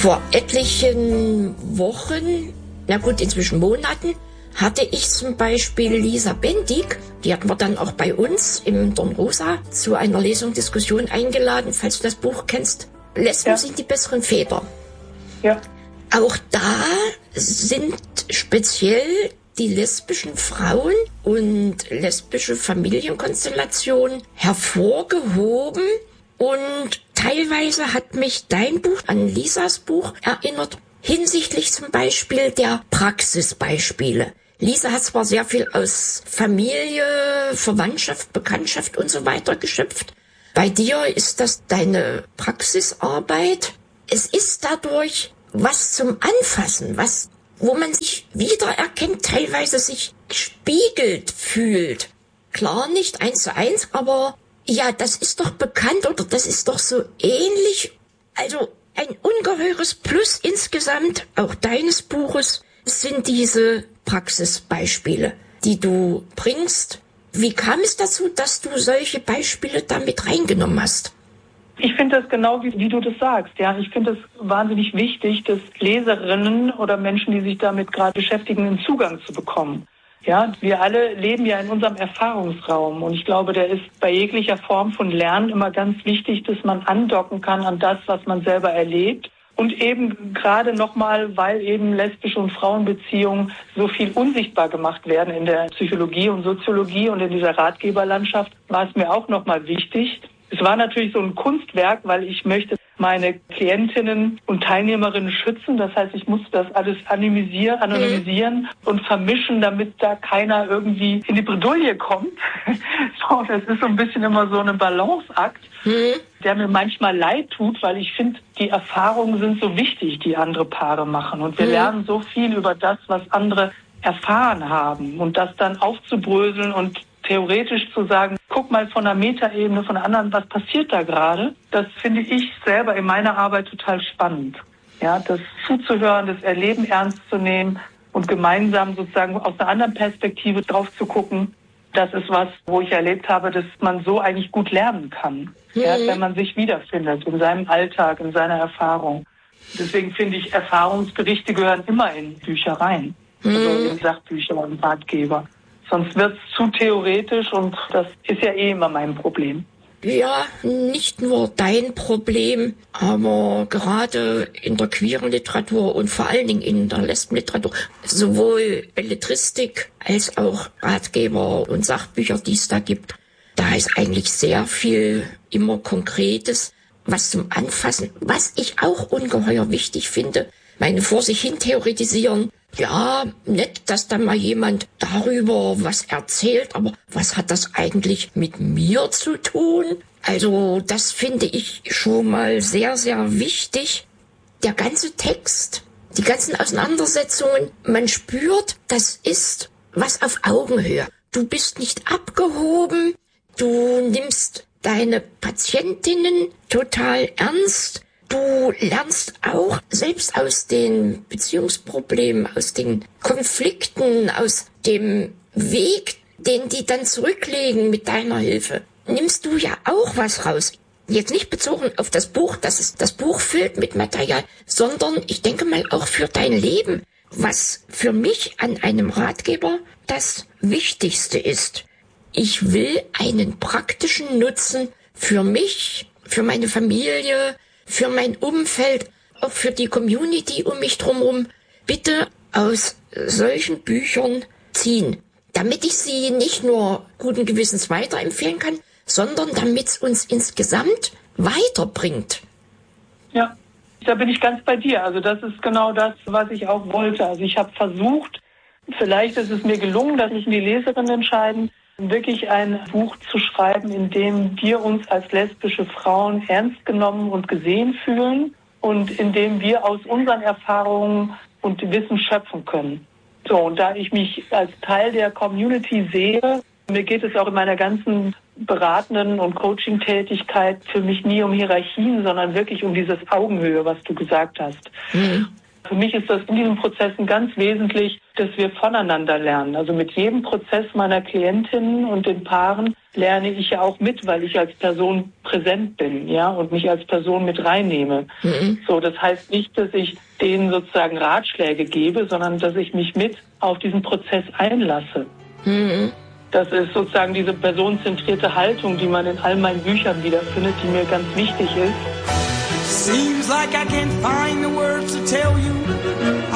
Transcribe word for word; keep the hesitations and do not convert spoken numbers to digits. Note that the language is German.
Vor etlichen Wochen, na gut, inzwischen Monaten, hatte ich zum Beispiel Lisa Bendig, die hatten wir dann auch bei uns im Dornrosa zu einer Lesung, Diskussion eingeladen, falls du das Buch kennst. Lesben ja. sind die besseren Väter. Ja. Auch da sind speziell die lesbischen Frauen und lesbische Familienkonstellationen hervorgehoben. Und teilweise hat mich dein Buch an Lisas Buch erinnert, hinsichtlich zum Beispiel der Praxisbeispiele. Lisa hat zwar sehr viel aus Familie, Verwandtschaft, Bekanntschaft und so weiter geschöpft. Bei dir ist das deine Praxisarbeit. Es ist dadurch was zum Anfassen, was, wo man sich wiedererkennt, teilweise sich gespiegelt fühlt. Klar, nicht eins zu eins, aber ja, das ist doch bekannt oder das ist doch so ähnlich. Also ein ungeheures Plus insgesamt, auch deines Buches, sind diese Praxisbeispiele, die du bringst. Wie kam es dazu, dass du solche Beispiele da mit reingenommen hast? Ich finde das genau, wie, wie du das sagst. Ja, ich finde es wahnsinnig wichtig, dass Leserinnen oder Menschen, die sich damit gerade beschäftigen, einen Zugang zu bekommen. Ja, wir alle leben ja in unserem Erfahrungsraum und ich glaube, der ist bei jeglicher Form von Lernen immer ganz wichtig, dass man andocken kann an das, was man selber erlebt. Und eben gerade nochmal, weil eben lesbische und Frauenbeziehungen so viel unsichtbar gemacht werden in der Psychologie und Soziologie und in dieser Ratgeberlandschaft, war es mir auch nochmal wichtig. Es war natürlich so ein Kunstwerk, weil ich möchte meine Klientinnen und Teilnehmerinnen schützen. Das heißt, ich musste das alles anonymisieren, anonymisieren mhm. und vermischen, damit da keiner irgendwie in die Bredouille kommt. So, das ist so ein bisschen immer so ein Balanceakt, mhm. der mir manchmal leid tut, weil ich finde, die Erfahrungen sind so wichtig, die andere Paare machen. Und wir mhm. lernen so viel über das, was andere erfahren haben. Und das dann aufzubröseln und theoretisch zu sagen, guck mal von der Metaebene, von der anderen, was passiert da gerade? Das finde ich selber in meiner Arbeit total spannend. Ja, das zuzuhören, das Erleben ernst zu nehmen und gemeinsam sozusagen aus einer anderen Perspektive drauf zu gucken. Das ist was, wo ich erlebt habe, dass man so eigentlich gut lernen kann. Mhm. Ja, wenn man sich wiederfindet in seinem Alltag, in seiner Erfahrung. Deswegen finde ich, Erfahrungsberichte gehören immer in Bücher rein. Mhm. Also in Sachbücher und Ratgeber. Sonst wird es zu theoretisch und das ist ja eh immer mein Problem. Ja, nicht nur dein Problem, aber gerade in der queeren Literatur und vor allen Dingen in der Lesbenliteratur, sowohl Belletristik als auch Ratgeber und Sachbücher, die es da gibt, da ist eigentlich sehr viel immer Konkretes, was zum Anfassen, was ich auch ungeheuer wichtig finde, meine vor sich hin theoretisieren. Ja, nett, dass da mal jemand darüber was erzählt, aber was hat das eigentlich mit mir zu tun? Also das finde ich schon mal sehr, sehr wichtig. Der ganze Text, die ganzen Auseinandersetzungen, man spürt, das ist was auf Augenhöhe. Du bist nicht abgehoben, du nimmst deine Patientinnen total ernst. Du lernst auch selbst aus den Beziehungsproblemen, aus den Konflikten, aus dem Weg, den die dann zurücklegen mit deiner Hilfe, nimmst du ja auch was raus. Jetzt nicht bezogen auf das Buch, das ist das Buch füllt mit Material, sondern ich denke mal auch für dein Leben, was für mich an einem Ratgeber das Wichtigste ist. Ich will einen praktischen Nutzen für mich, für meine Familie, für mein Umfeld, auch für die Community um mich drumherum, bitte aus solchen Büchern ziehen, damit ich sie nicht nur guten Gewissens weiterempfehlen kann, sondern damit es uns insgesamt weiterbringt. Ja, da bin ich ganz bei dir. Also das ist genau das, was ich auch wollte. Also ich habe versucht, vielleicht ist es mir gelungen, dass sich die Leserinnen entscheiden, wirklich ein Buch zu schreiben, in dem wir uns als lesbische Frauen ernst genommen und gesehen fühlen und in dem wir aus unseren Erfahrungen und Wissen schöpfen können. So, und da ich mich als Teil der Community sehe, mir geht es auch in meiner ganzen beratenden und Coaching-Tätigkeit für mich nie um Hierarchien, sondern wirklich um dieses Augenhöhe, was du gesagt hast. Mhm. Für mich ist das in diesen Prozessen ganz wesentlich, dass wir voneinander lernen. Also mit jedem Prozess meiner Klientinnen und den Paaren lerne ich ja auch mit, weil ich als Person präsent bin, ja, und mich als Person mit reinnehme. Mhm. So, das heißt nicht, dass ich denen sozusagen Ratschläge gebe, sondern dass ich mich mit auf diesen Prozess einlasse. Mhm. Das ist sozusagen diese personenzentrierte Haltung, die man in all meinen Büchern wiederfindet, die mir ganz wichtig ist. Seems like I can't find the words to tell you